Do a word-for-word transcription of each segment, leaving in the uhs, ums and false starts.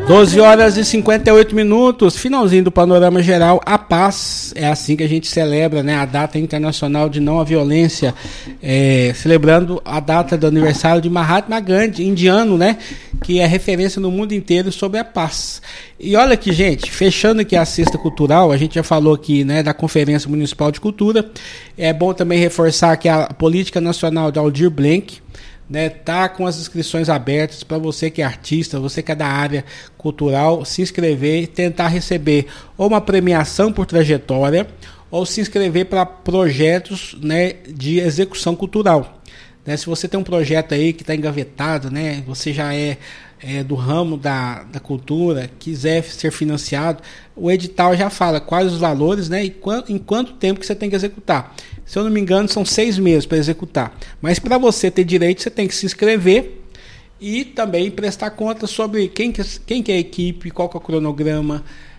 doze horas e cinquenta e oito minutos, finalzinho do panorama geral. A paz, é assim que a gente celebra, né, a data internacional de não à violência, é, celebrando a data do aniversário de Mahatma Gandhi, indiano, né, que é referência no mundo inteiro sobre a paz. E olha aqui, gente, fechando aqui a cesta cultural, a gente já falou aqui, né, da Conferência Municipal de Cultura. É bom também reforçar que a Política Nacional de Aldir Blanc, né, tá com as inscrições abertas para você que é artista, você que é da área cultural, se inscrever e tentar receber ou uma premiação por trajetória ou se inscrever para projetos, né, de execução cultural. Né, se você tem um projeto aí que está engavetado, né, você já é, é do ramo da, da cultura, quiser ser financiado, o edital já fala quais os valores, né, e quanto, em quanto tempo que você tem que executar. Se eu não me engano, são seis meses para executar. Mas para você ter direito, você tem que se inscrever e também prestar conta sobre quem que, quem que é a equipe, qual que é o cronograma,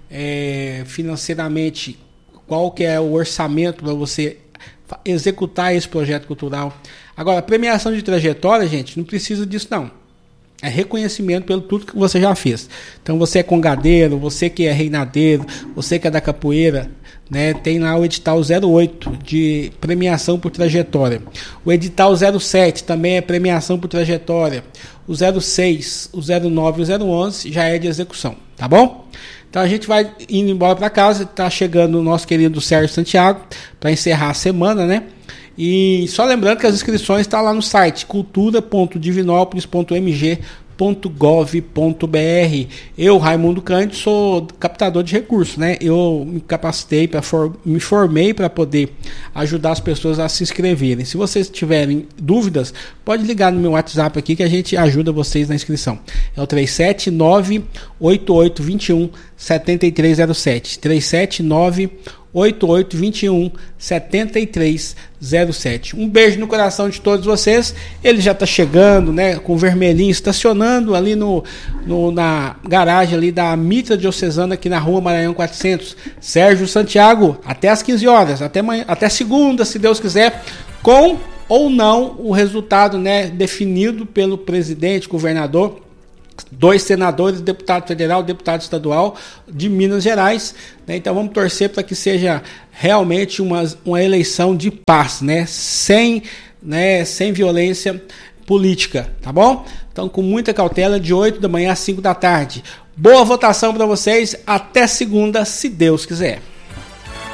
é, financeiramente, qual que é o orçamento para você executar esse projeto cultural. Agora, premiação de trajetória, gente, não precisa disso não. É reconhecimento pelo tudo que você já fez. Então, você é congadeiro, você que é reinadeiro, você que é da capoeira, né, tem lá o edital zero oito de premiação por trajetória. O edital zero sete também é premiação por trajetória. O zero seis, o zero nove e o zero onze já é de execução, tá bom? Então a gente vai indo embora para casa, está chegando o nosso querido Sérgio Santiago para encerrar a semana, né? E só lembrando que as inscrições estão lá no site cultura ponto divinópolis ponto m g ponto gov ponto b r. Eu, Raimundo Cândido, sou captador de recursos, né? Eu me capacitei, pra for, me formei para poder ajudar as pessoas a se inscreverem. Se vocês tiverem dúvidas, pode ligar no meu WhatsApp aqui que a gente ajuda vocês na inscrição. É o três sete nove, oito oito dois um, sete três zero sete. três sete nove, oito oito dois um, sete três zero sete. Um beijo no coração de todos vocês. Ele já está chegando, né, com o vermelhinho, estacionando ali no, no, na garagem ali da Mitra Diocesana, aqui na rua Maranhão quatrocentos. Sérgio Santiago, até às quinze horas, até, amanhã, até segunda, se Deus quiser, com ou não o resultado, né, definido pelo presidente, governador, dois senadores, deputado federal, deputado estadual de Minas Gerais, né? Então vamos torcer para que seja realmente uma, uma eleição de paz, né? Sem, né, sem violência política, tá bom? Então com muita cautela, de oito da manhã às cinco da tarde. Boa votação para vocês, até segunda, se Deus quiser.